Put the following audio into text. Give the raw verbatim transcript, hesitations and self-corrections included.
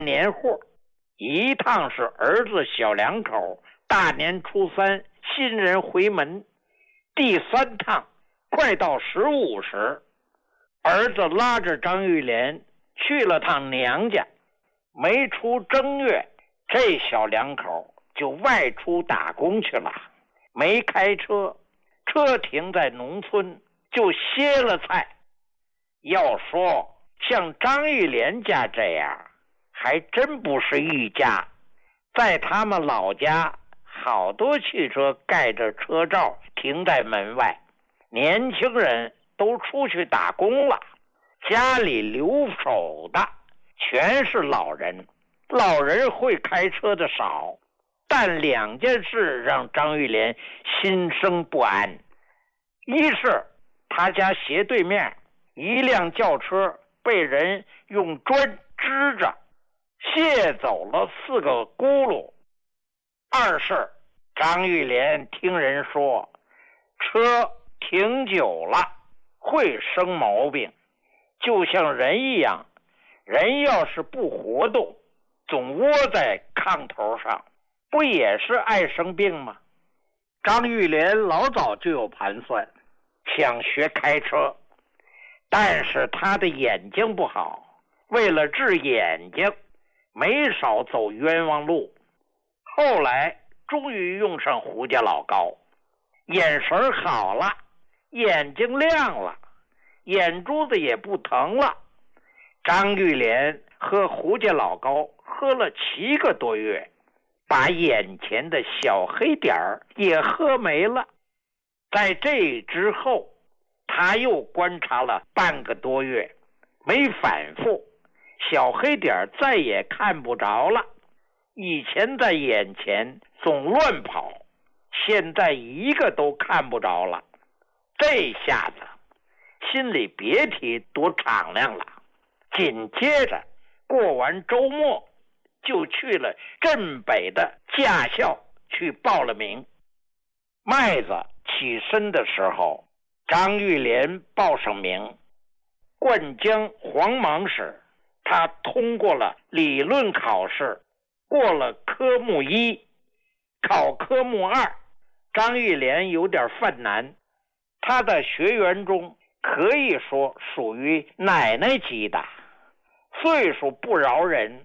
年货，一趟是儿子小两口大年初三新人回门，第三趟快到十五时，儿子拉着张玉莲去了趟娘家，没出正月，这小两口就外出打工去了，没开车，车停在农村就歇了菜。要说像张玉莲家这样还真不是一家，在他们老家好多汽车盖着车罩停在门外，年轻人都出去打工了，家里留守的全是老人，老人会开车的少，但两件事让张玉莲心生不安。一是他家斜对面一辆轿车被人用砖支着卸走了四个轱辘，二是张玉莲听人说车停久了会生毛病，就像人一样，人要是不活动，总窝在炕头上，不也是爱生病吗？张玉莲老早就有盘算，想学开车，但是他的眼睛不好，为了治眼睛没少走冤枉路。后来终于用上胡家老高，眼神好了，眼睛亮了，眼珠子也不疼了。张玉莲喝胡家老高喝了七个多月，把眼前的小黑点儿也喝没了。在这之后，他又观察了半个多月，没反复，小黑点再也看不着了。以前在眼前总乱跑，现在一个都看不着了。这下子心里别提多敞亮了。紧接着过完周末，就去了镇北的驾校去报了名。麦子起身的时候，张玉莲报上名，灌江黄芒时，他通过了理论考试，过了科目一，考科目二，张玉莲有点犯难。他的学员中可以说属于奶奶级的，岁数不饶人，